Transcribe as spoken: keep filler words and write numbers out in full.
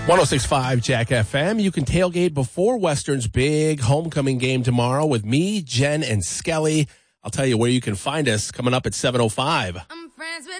one oh six point five Jack F M. You can tailgate before Western's big homecoming game tomorrow with me, Jen, and Skelly. I'll tell you where you can find us coming up at seven oh five.